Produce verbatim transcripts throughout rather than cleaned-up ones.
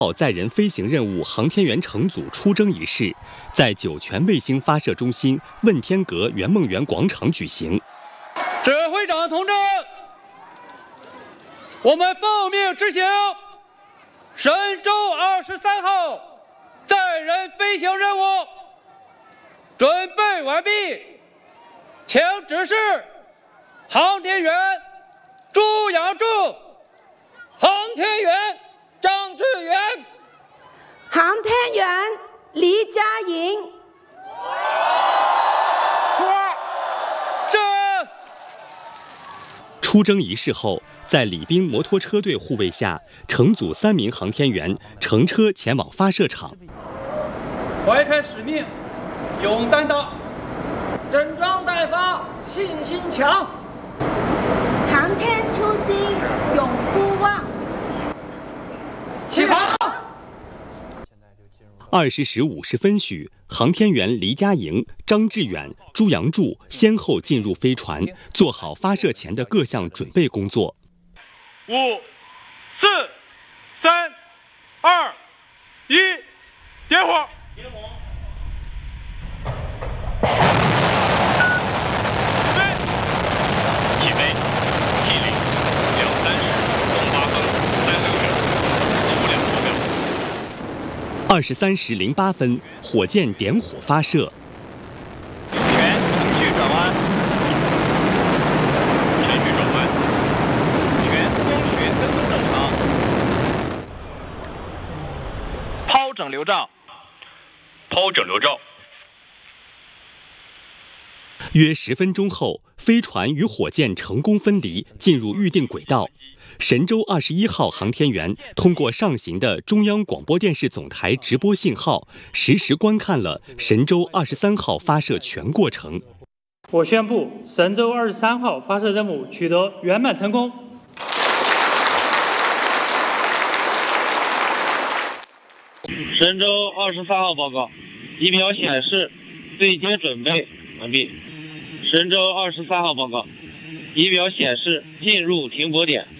号载人飞行任务航天员乘组出征仪式在酒泉卫星发射中心问天阁圆梦园广场举行。 指挥长同志，我们奉命执行神舟二十三号载人飞行任务，准备完毕，请指示航天员朱杨柱、航天员张志远、 航天员黎佳莹。 是。 出征仪式后，在礼宾摩托车队护卫下，乘组三名航天员乘车前往发射场。 怀揣使命，勇担当，整装待发，信心强。 航天初心永不忘。 起航。 二十时五十分许，航天员黎佳莹、张志远、朱杨柱先后进入飞船，做好发射前的各项准备工作。 五、四、三、二、一，点火！ 起飞，起立，两三十，东八分，三六零，五两目标。 二十三时零八分，火箭点火发射。 全程序转弯，程序转弯，全光学跟踪正常。抛整流罩，抛整流罩。 约十分钟后，飞船与火箭成功分离，进入预定轨道。神舟二十一号航天员通过上行的中央广播电视总台直播信号，实时观看了神舟二十三号发射全过程。 我宣布，神舟二十三号发射任务取得圆满成功。 神舟二十三号报告，仪表显示对接准备完毕。神舟二十三号报告，仪表显示进入停泊点。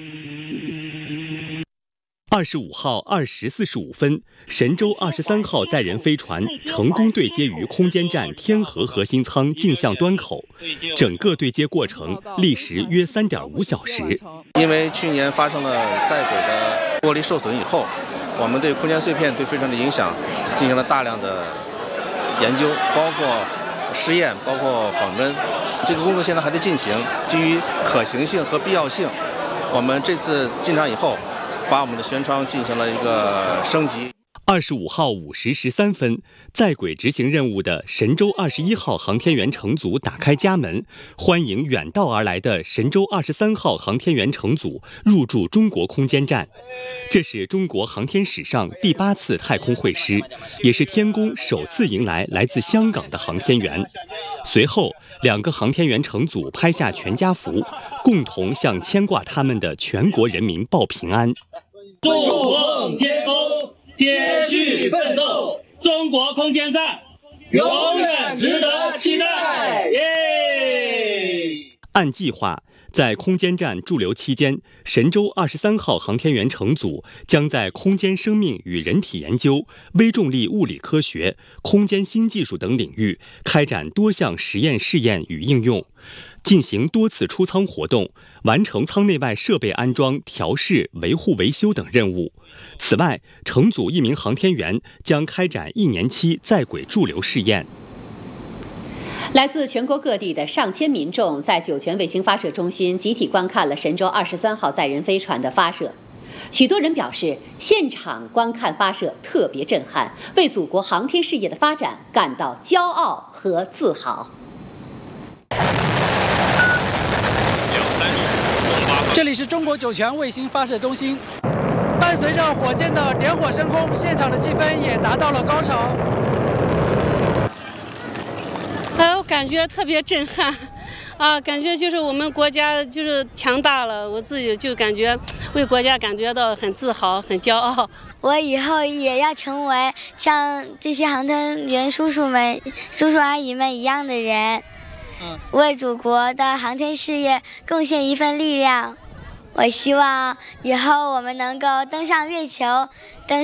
二十五号二时四十五分，神舟二十三号载人飞船成功对接于空间站天河核心舱镜像端口，整个对接过程历时约三点五小时。 因为去年发生了在轨的玻璃受损以后，我们对空间碎片对飞船的影响进行了大量的研究，包括试验，包括访问。这个工作现在还在进行，基于可行性和必要性，我们这次进场以后，把我们的舷窗进行了一个升级。 二十五号五时十三分，在轨执行任务的神舟二十一号航天员乘组打开家门，欢迎远道而来的神舟二十三号航天员乘组入驻中国空间站。这是中国航天史上第八次太空会师，也是天宫首次迎来来自香港的航天员。随后，两个航天员乘组拍下全家福，共同向牵挂他们的全国人民报平安。 祝奉天宫，接续奋斗，中国空间站永远值得期待！耶！ 按计划，在空间站驻留期间，神舟二十三号航天员乘组将在空间生命与人体研究、微重力物理科学、空间新技术等领域开展多项实验试验与应用，进行多次出舱活动，完成舱内外设备安装、调试、维护维修等任务。此外，乘组一名航天员将开展一年期在轨驻留试验。 来自全国各地的上千民众在酒泉卫星发射中心集体观看了神舟二十三号载人飞船的发射。许多人表示，现场观看发射特别震撼，为祖国航天事业的发展感到骄傲和自豪。 这里是中国酒泉卫星发射中心，伴随着火箭的点火升空，现场的气氛也达到了高潮。 哎，我感觉特别震撼，啊，感觉就是我们国家就是强大了，我自己就感觉为国家感觉到很自豪、很骄傲。 我以后也要成为像这些航天员叔叔们、叔叔阿姨们一样的人，嗯，为祖国的航天事业贡献一份力量。 我希望以后我们能够登上月球。登